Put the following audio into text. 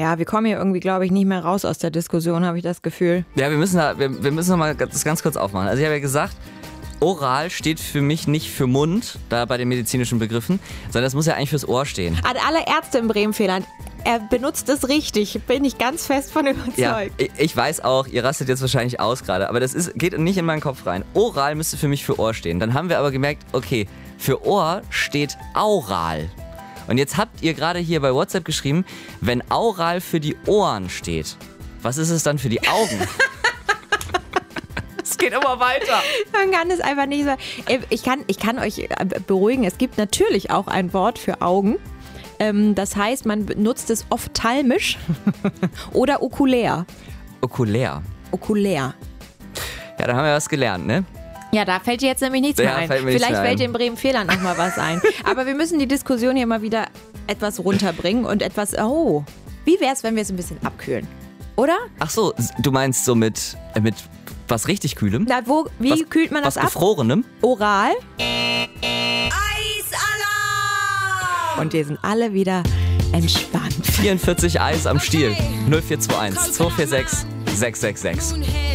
Ja, wir kommen hier irgendwie, glaube ich, nicht mehr raus aus der Diskussion, habe ich das Gefühl. Ja, wir müssen noch mal das ganz kurz aufmachen. Also ich habe ja gesagt, oral steht für mich nicht für Mund, da bei den medizinischen Begriffen, sondern das muss ja eigentlich fürs Ohr stehen. An alle Ärzte im Bremen-Fehlern, er benutzt es richtig, bin ich ganz fest von überzeugt. Ja, ich weiß auch, ihr rastet jetzt wahrscheinlich aus gerade, aber das geht nicht in meinen Kopf rein. Oral müsste für mich für Ohr stehen. Dann haben wir aber gemerkt, okay, für Ohr steht aural. Und jetzt habt ihr gerade hier bei WhatsApp geschrieben, wenn aural für die Ohren steht, was ist es dann für die Augen? Es geht immer weiter. Man kann es einfach nicht sagen. Ich kann euch beruhigen, es gibt natürlich auch ein Wort für Augen. Das heißt, man benutzt es ophthalmisch oder okulär. Okulär. Okulär. Ja, da haben wir was gelernt, ne? Ja, da fällt dir jetzt nämlich nichts mehr ein. Vielleicht fällt dir in Bremen-Fehlern noch mal was ein. Aber wir müssen die Diskussion hier mal wieder etwas runterbringen und etwas, wie wär's, wenn wir es ein bisschen abkühlen? Oder? Ach so, du meinst so mit was richtig Kühlem? Na, wie kühlt man das ab? Was Gefrorenem? Oral. Eisalarm! Und wir sind alle wieder entspannt. 44 Eis am Stiel. 0421 246 666.